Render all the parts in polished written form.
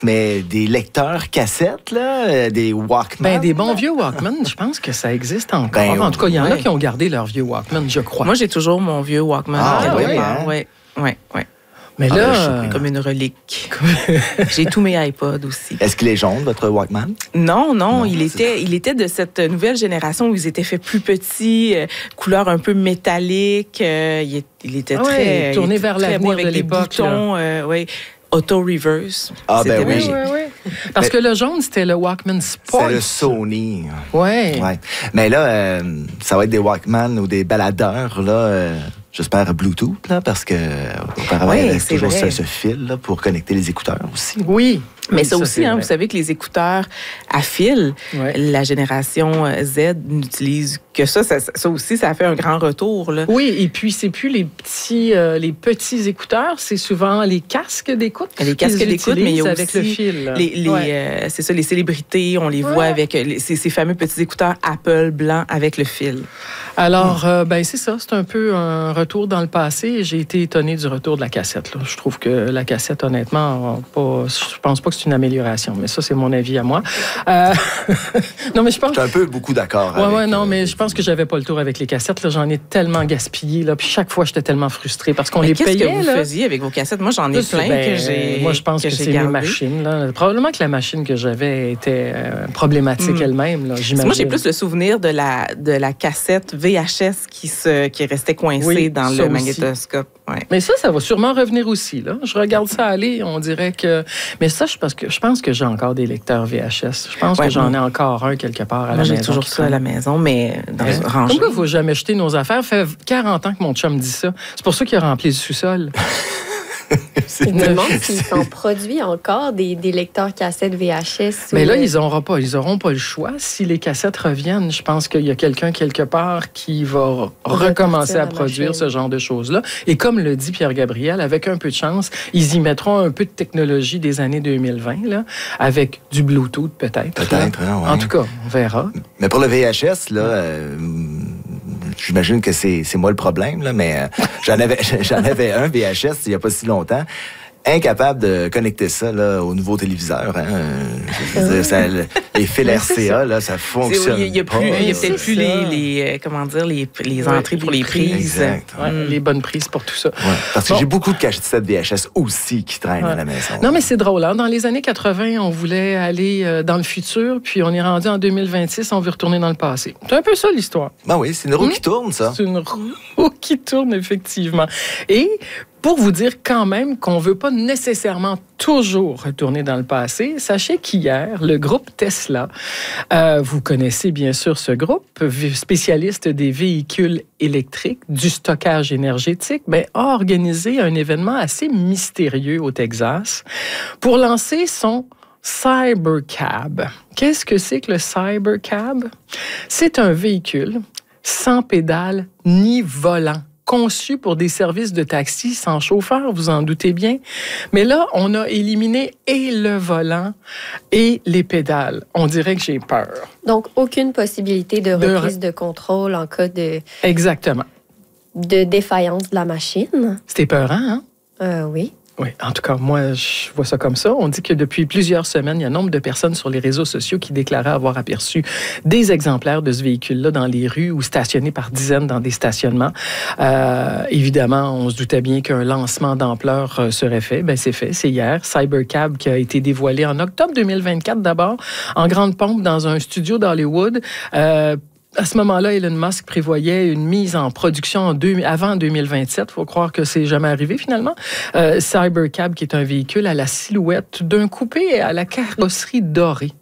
mais des lecteurs cassettes, là, des Walkman. Des bons vieux Walkman, je pense que ça existe encore. En tout cas, il y en a qui ont gardé leur vieux Walkman, je crois. Moi, j'ai toujours mon vieux Walkman. Oui. Mais là, comme une relique. J'ai tous mes iPods aussi. Est-ce qu'il est jaune, votre Walkman? Non, il était de cette nouvelle génération où ils étaient faits plus petits, couleur un peu métallique. Il était très tourné vers l'avenir de l'époque. Oui. Auto-reverse. Ah, ben oui. Parce que le jaune, c'était le Walkman Sport. C'est le Sony. Oui. Mais là, ça va être des Walkman ou des baladeurs, là, j'espère Bluetooth, là, parce que auparavant, il y avait toujours ce fil là, pour connecter les écouteurs aussi. Oui. Mais ça aussi, vous savez que les écouteurs à fil, la génération Z n'utilise que ça. Ça aussi, ça a fait un grand retour. Là. Oui, et puis c'est plus les petits écouteurs, c'est souvent les casques d'écoute. Les casques d'écoute, mais il y a avec aussi le fil. C'est ça, les célébrités, on les voit avec ces fameux petits écouteurs Apple blancs avec le fil. Alors, c'est ça, c'est un peu un retour dans le passé. J'ai été étonnée du retour de la cassette. Là. Je trouve que la cassette, honnêtement, je pense pas que c'est une amélioration, mais ça, c'est mon avis à moi. Non, mais je pense... Je suis un peu beaucoup d'accord avec... non, mais je pense que j'avais pas le tour avec les cassettes. Là. J'en ai tellement gaspillé. Là. Puis chaque fois, j'étais tellement frustrée parce qu'on les payait. Qu'est-ce que vous faisiez avec vos cassettes? Moi, j'en ai plein que j'ai Moi, je pense que c'est mes machines. Là. Probablement que la machine que j'avais était problématique elle-même, là, j'imagine. Moi, j'ai plus le souvenir de la cassette VHS qui restait coincée dans le magnétoscope. Ouais. Mais ça va sûrement revenir aussi. Là. Je regarde ça aller, on dirait que... Mais ça, je pense que j'ai encore des lecteurs VHS. Je pense que j'en ai encore un quelque part à la maison. J'ai toujours ça à la maison, mais dans une rangée. Pourquoi il ne faut jamais jeter nos affaires? Ça fait 40 ans que mon chum dit ça. C'est pour ça qu'il a rempli le sous-sol. Je me demande s'ils sont produits encore des lecteurs cassettes VHS. Mais là, ils n'auront pas le choix. Si les cassettes reviennent, je pense qu'il y a quelqu'un quelque part qui va recommencer à produire ce genre de choses-là. Et comme le dit Pierre-Gabriel, avec un peu de chance, ils y mettront un peu de technologie des années 2020, là, avec du Bluetooth peut-être. Peut-être, hein, ouais. En tout cas, on verra. Mais pour le VHS, là... j'imagine que c'est moi le problème, là, mais j'en avais un VHS il n'y a pas si longtemps. Incapable de connecter ça là, au nouveau téléviseur. Hein. Les fils RCA, là, ça fonctionne pas. Il n'y a peut-être plus les entrées pour les prises. Exact. Les bonnes prises pour tout ça. Ouais, parce que j'ai beaucoup de cassettes VHS aussi qui traînent à la maison. Non, mais c'est drôle. Hein? Dans les années 80, on voulait aller dans le futur, puis on est rendu en 2026, on veut retourner dans le passé. C'est un peu ça, l'histoire. Ben oui, c'est une roue qui tourne, ça. C'est une roue qui tourne, effectivement. Et... pour vous dire quand même qu'on ne veut pas nécessairement toujours retourner dans le passé, sachez qu'hier, le groupe Tesla, vous connaissez bien sûr ce groupe, spécialiste des véhicules électriques, du stockage énergétique, a organisé un événement assez mystérieux au Texas pour lancer son Cybercab. Qu'est-ce que c'est que le Cybercab? C'est un véhicule sans pédale ni volant, conçu pour des services de taxi sans chauffeur, vous en doutez bien. Mais là, on a éliminé et le volant et les pédales. On dirait que j'ai peur. Donc, aucune possibilité de reprise de contrôle en cas de... Exactement. De défaillance de la machine. C'était peurant, hein? Oui. Oui, en tout cas, moi, je vois ça comme ça. On dit que depuis plusieurs semaines, il y a un nombre de personnes sur les réseaux sociaux qui déclaraient avoir aperçu des exemplaires de ce véhicule-là dans les rues ou stationnés par dizaines dans des stationnements. Évidemment, on se doutait bien qu'un lancement d'ampleur serait fait. C'est fait, c'est hier. Cybercab qui a été dévoilé en octobre 2024 d'abord, en grande pompe dans un studio d'Hollywood. À ce moment-là, Elon Musk prévoyait une mise en production avant 2027. Il faut croire que c'est jamais arrivé, finalement. Cybercab, qui est un véhicule à la silhouette d'un coupé à la carrosserie dorée,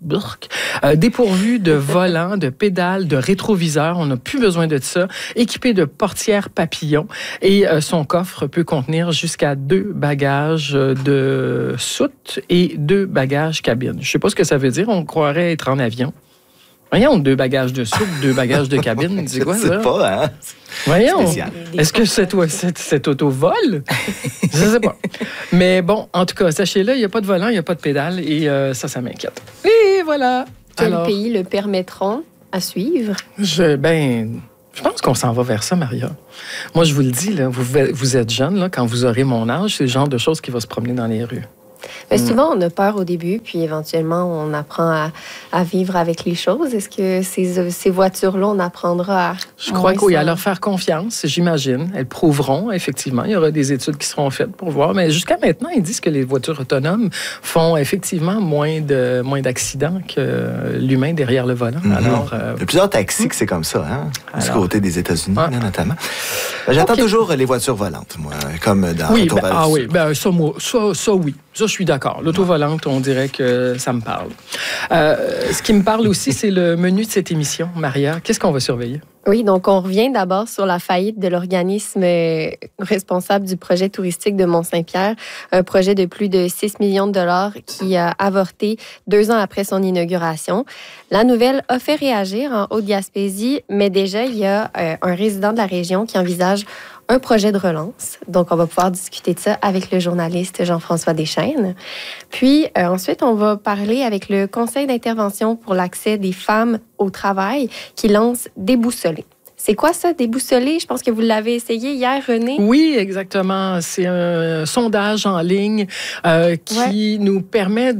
dépourvu de volant, de pédales, de rétroviseur. On n'a plus besoin de ça. Équipé de portières papillons. Et son coffre peut contenir jusqu'à 2 bagages de soute et 2 bagages cabine. Je ne sais pas ce que ça veut dire. On croirait être en avion. Voyons, 2 bagages de soupe, 2 bagages de cabine. C'est quoi, ça? Je sais pas, hein? Voyons. Est-ce que cet auto vole? Je sais pas. Mais bon, en tout cas, sachez-le, il n'y a pas de volant, il n'y a pas de pédale et ça m'inquiète. Et voilà. Quels pays le permettront à suivre? Je pense qu'on s'en va vers ça, Maria. Moi, je vous le dis, là, vous êtes jeune, là, quand vous aurez mon âge, c'est le genre de choses qui va se promener dans les rues. Mais souvent, on a peur au début, puis éventuellement, on apprend à vivre avec les choses. Est-ce que ces voitures-là, on apprendra à... Je crois qu'il y a à leur faire confiance, j'imagine. Elles prouveront, effectivement. Il y aura des études qui seront faites pour voir. Mais jusqu'à maintenant, ils disent que les voitures autonomes font effectivement moins d'accidents que l'humain derrière le volant. Alors, il y a plusieurs taxis que c'est comme ça, hein? Du côté des États-Unis, notamment. J'attends toujours les voitures volantes, moi, comme dans oui, Retour vers le futur. Ça, oui. Ça, je suis d'accord. L'auto-volante, on dirait que ça me parle. Ce qui me parle aussi, c'est le menu de cette émission. Maria, qu'est-ce qu'on va surveiller? Oui, donc on revient d'abord sur la faillite de l'organisme responsable du projet touristique de Mont-Saint-Pierre, un projet de plus de 6 millions de dollars qui a avorté 2 ans après son inauguration. La nouvelle a fait réagir en Haute-Gaspésie, mais déjà, il y a un résident de la région qui envisage un projet de relance. Donc, on va pouvoir discuter de ça avec le journaliste Jean-François Deschênes. Puis, ensuite, on va parler avec le Conseil d'intervention pour l'accès des femmes au travail qui lance Déboussolé. C'est quoi ça, Déboussolé? Je pense que vous l'avez essayé hier, René. Oui, exactement. C'est un sondage en ligne qui nous permet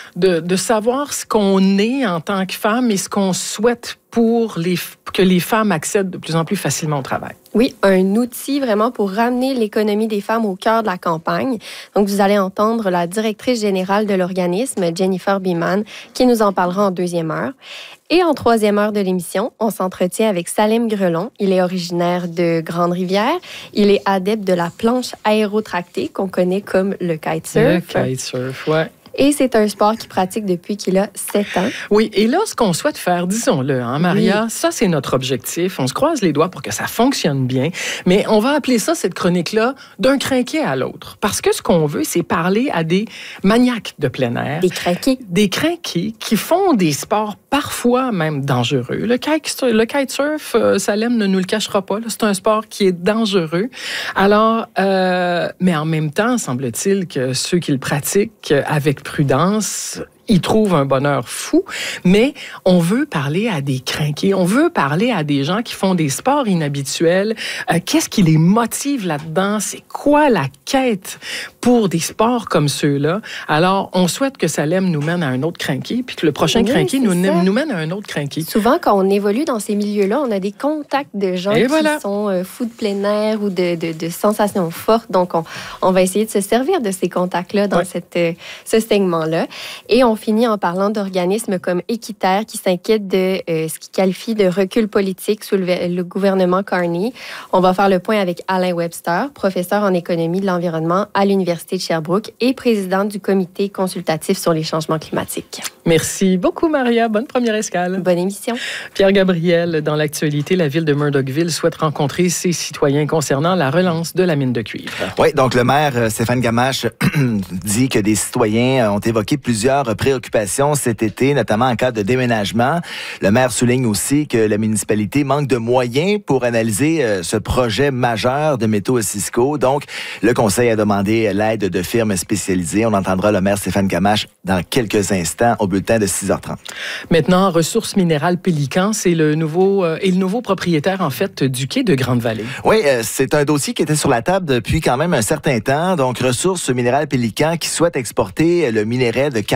de savoir ce qu'on est en tant que femme et ce qu'on souhaite pour que les femmes accèdent de plus en plus facilement au travail. Oui, un outil vraiment pour ramener l'économie des femmes au cœur de la campagne. Donc, vous allez entendre la directrice générale de l'organisme, Jennifer Beeman, qui nous en parlera en 2e heure. Et en 3e heure de l'émission, on s'entretient avec Salim Grelon. Il est originaire de Grande-Rivière. Il est adepte de la planche aérotractée qu'on connaît comme le kitesurf. Le kitesurf, oui. Et c'est un sport qu'il pratique depuis qu'il a 7 ans. Oui, et là, ce qu'on souhaite faire, disons-le, hein, Maria, ça, c'est notre objectif. On se croise les doigts pour que ça fonctionne bien. Mais on va appeler ça, cette chronique-là, d'un crinqué à l'autre. Parce que ce qu'on veut, c'est parler à des maniaques de plein air. Des crinqués. Des crinqués qui font des sports parfois même dangereux. Le kitesurf, Salem ne nous le cachera pas, là, c'est un sport qui est dangereux. Alors, mais en même temps, semble-t-il que ceux qui le pratiquent avec prudence, ils trouvent un bonheur fou, mais on veut parler à des crinqués, on veut parler à des gens qui font des sports inhabituels. Qu'est-ce qui les motive là-dedans? C'est quoi la quête pour des sports comme ceux-là? Alors, on souhaite que Salem nous mène à un autre crinqué, puis que le prochain crinqué nous mène à un autre crinqué. Souvent, quand on évolue dans ces milieux-là, on a des contacts de gens qui sont fous de plein air ou de sensations fortes. Donc, on va essayer de se servir de ces contacts-là dans ce segment-là. Et on finit en parlant d'organismes comme Équiterre qui s'inquiètent de ce qu'ils qualifient de recul politique sous le gouvernement Carney. On va faire le point avec Alain Webster, professeur en économie de l'environnement à l'Université de Sherbrooke et président du comité consultatif sur les changements climatiques. Merci beaucoup, Maria. Bonne première escale. Bonne émission. Pierre Gabriel, dans l'actualité, la ville de Murdochville souhaite rencontrer ses citoyens concernant la relance de la mine de cuivre. Oui, donc le maire Stéphane Gamache dit que des citoyens ont évoqué plusieurs préoccupations cet été, notamment en cas de déménagement. Le maire souligne aussi que la municipalité manque de moyens pour analyser ce projet majeur de métaux Cisco. Donc, le conseil a demandé l'aide de firmes spécialisées. On entendra le maire Stéphane Gamache dans quelques instants au bulletin de 6h30. Maintenant, Ressources minérales Pélican, c'est le nouveau propriétaire, en fait, du quai de Grande-Vallée. Oui, c'est un dossier qui était sur la table depuis quand même un certain temps. Donc, Ressources minérales Pélican qui souhaite exporter le minerai de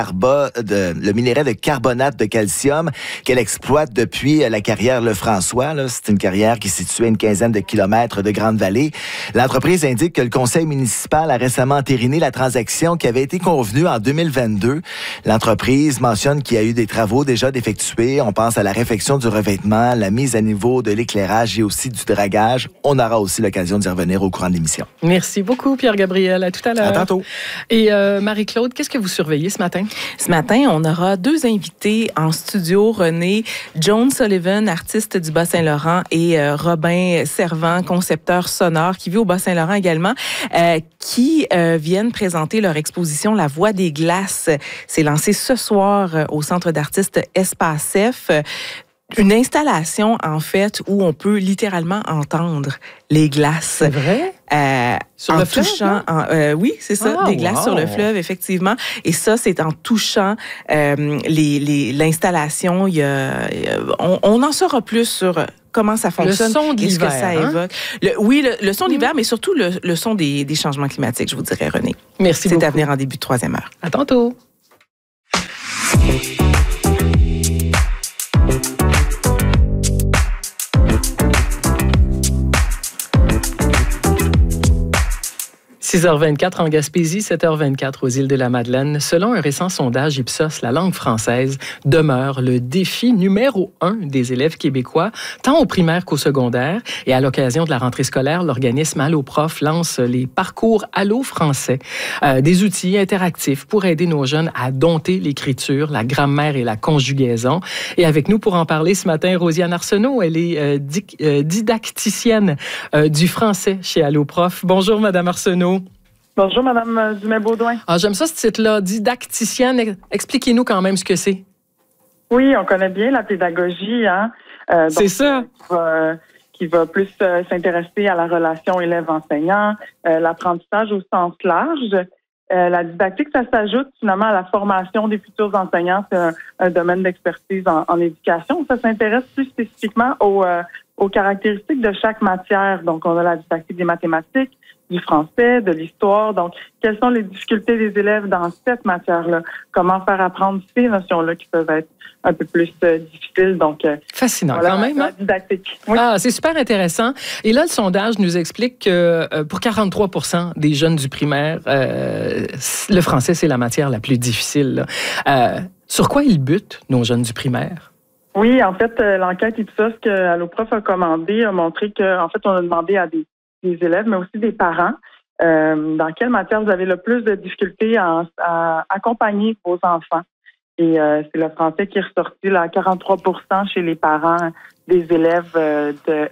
carbonate de calcium qu'elle exploite depuis la carrière Lefrançois. C'est une carrière qui est située à une quinzaine de kilomètres de Grande-Vallée. L'entreprise indique que le conseil municipal a récemment entériné la transaction qui avait été convenue en 2022. L'entreprise mentionne qu'il y a eu des travaux déjà d'effectués. On pense à la réfection du revêtement, la mise à niveau de l'éclairage et aussi du dragage. On aura aussi l'occasion d'y revenir au courant de l'émission. Merci beaucoup, Pierre-Gabriel. À tout à l'heure. À tantôt. Et Marie-Claude, qu'est-ce que vous surveillez ce matin? Ce matin, on aura 2 invités en studio. René, Joan Sullivan, artiste du Bas-Saint-Laurent, et Robin Servant, concepteur sonore, qui vit au Bas-Saint-Laurent également, qui viennent présenter leur exposition La Voix des glaces. C'est lancé ce soir au Centre d'artistes Espace F. Une installation, en fait, où on peut littéralement entendre les glaces. C'est vrai? Sur le fleuve? Oui, c'est ça, des glaces sur le fleuve, effectivement. Et ça, c'est en touchant l'installation. On en saura plus sur comment ça fonctionne. Le son de et ce que l'hiver, ça évoque. Le son de l'hiver, mais surtout le son des changements climatiques, je vous dirais, René. Merci beaucoup. C'est à venir en début de 3e heure. À tantôt. « 6h24 en Gaspésie, 7h24 aux îles de la Madeleine. Selon un récent sondage Ipsos, la langue française demeure le défi numéro 1 des élèves québécois, tant au primaire qu'au secondaire. Et à l'occasion de la rentrée scolaire, l'organisme Allo Prof lance les parcours Allo Français, des outils interactifs pour aider nos jeunes à dompter l'écriture, la grammaire et la conjugaison. Et avec nous pour en parler ce matin, Rosiane Arsenault, elle est didacticienne du français chez Allo Prof. Bonjour, Madame Arsenault. Bonjour, Mme Dumais-Baudouin. Ah, j'aime ça, ce titre-là, didacticienne. Expliquez-nous quand même ce que c'est. Oui, on connaît bien la pédagogie, hein. C'est ça. Qui va plus s'intéresser à la relation élève-enseignant, l'apprentissage au sens large. La didactique, ça s'ajoute finalement à la formation des futurs enseignants. C'est un domaine d'expertise en éducation. Ça s'intéresse plus spécifiquement aux caractéristiques de chaque matière. Donc, on a la didactique des mathématiques, du français, de l'histoire. Donc, quelles sont les difficultés des élèves dans cette matière-là? Comment faire apprendre ces notions-là qui peuvent être un peu plus difficiles? Donc, fascinant voilà, quand même. La didactique. Oui. Ah, c'est super intéressant. Et là, le sondage nous explique que pour 43% des jeunes du primaire, le français, c'est la matière la plus difficile. Sur quoi ils butent, nos jeunes du primaire? Oui, en fait, l'enquête Ipsos que Alloprof a commandée a montré qu'en fait, on a demandé à des élèves, mais aussi des parents, dans quelle matière vous avez le plus de difficultés à accompagner vos enfants. Et c'est le français qui est ressorti là, à 43% chez les parents des élèves de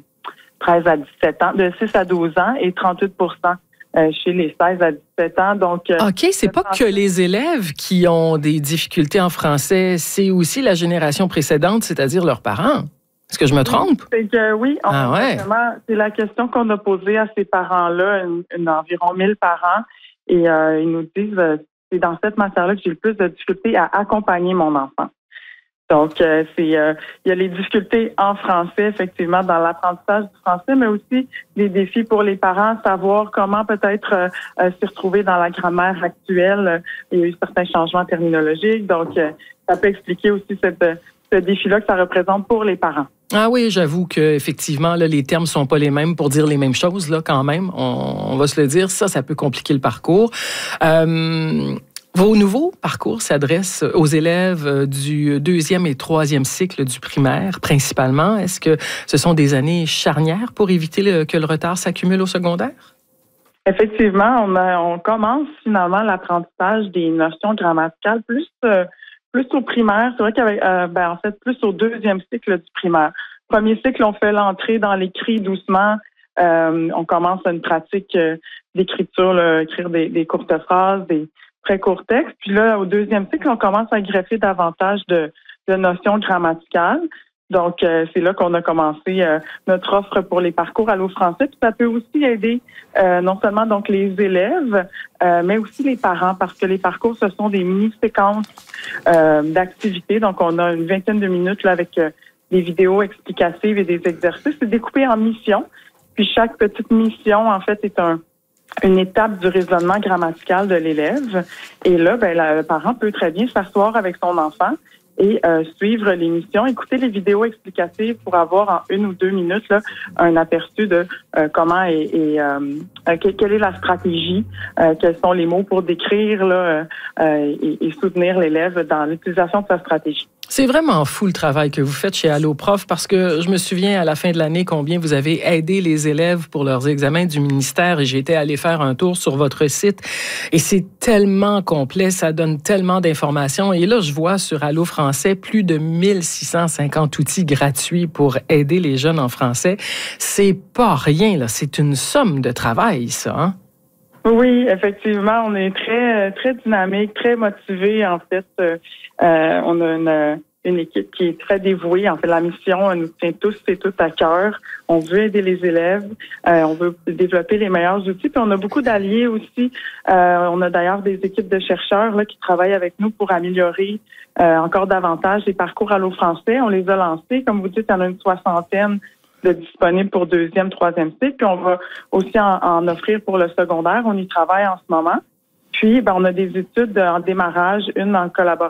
13 à 17 ans, de 6 à 12 ans, et 38% chez les 16 à 17 ans. Donc, OK, c'est pas que les élèves qui ont des difficultés en français, c'est aussi la génération précédente, c'est-à-dire leurs parents. Est-ce que je me trompe? C'est que oui, c'est la question qu'on a posée à ces parents-là, environ 1000 parents, et ils nous disent c'est dans cette matière-là que j'ai le plus de difficultés à accompagner mon enfant. Donc, il y a les difficultés en français, effectivement, dans l'apprentissage du français, mais aussi des défis pour les parents, savoir comment peut-être s'y retrouver dans la grammaire actuelle. Il y a eu certains changements terminologiques, donc ça peut expliquer aussi ce défi-là que ça représente pour les parents. Ah oui, j'avoue qu'effectivement, là, les termes sont pas les mêmes pour dire les mêmes choses, là, quand même. On va se le dire, ça peut compliquer le parcours. Vos nouveaux parcours s'adressent aux élèves du 2e et 3e cycle du primaire, principalement. Est-ce que ce sont des années charnières pour éviter que le retard s'accumule au secondaire? Effectivement, on commence finalement l'apprentissage des notions grammaticales plus au primaire. C'est vrai qu'avec, en fait, plus au 2e cycle du primaire. Premier cycle, on fait l'entrée dans l'écrit doucement. On commence une pratique d'écriture, là, écrire des courtes phrases, des très courts textes. Puis là, au 2e cycle, on commence à greffer davantage de notions grammaticales. Donc, c'est là qu'on a commencé notre offre pour les parcours Allo Français. Puis ça peut aussi aider non seulement donc les élèves, mais aussi les parents, parce que les parcours, ce sont des mini-séquences d'activités. Donc, on a une vingtaine de minutes là, avec des vidéos explicatives et des exercices. C'est découpé en missions. Puis chaque petite mission, en fait, est une étape du raisonnement grammatical de l'élève. Et là, le parent peut très bien s'asseoir avec son enfant et suivre l'émission, écouter les vidéos explicatives pour avoir en 1 ou 2 minutes là, un aperçu de comment quelle est la stratégie, quels sont les mots pour décrire là, et soutenir l'élève dans l'utilisation de sa stratégie. C'est vraiment fou le travail que vous faites chez Allo Prof parce que je me souviens à la fin de l'année combien vous avez aidé les élèves pour leurs examens du ministère et j'étais allé faire un tour sur votre site et c'est tellement complet, ça donne tellement d'informations et là je vois sur Allo Français plus de 1650 outils gratuits pour aider les jeunes en français. C'est pas rien là, c'est une somme de travail ça, hein? Oui, effectivement, on est très très dynamique, très motivé. En fait, on a une équipe qui est très dévouée. En fait, la mission nous tient tous et toutes à cœur. On veut aider les élèves. On veut développer les meilleurs outils. Puis on a beaucoup d'alliés aussi. On a d'ailleurs des équipes de chercheurs là, qui travaillent avec nous pour améliorer encore davantage les parcours Allo Français. On les a lancés. Comme vous dites, il y en a une 60aine de disponibles pour 2e, 3e cycle. Puis on va aussi en offrir pour le secondaire. On y travaille en ce moment. Puis, on a des études en démarrage, une en collaboration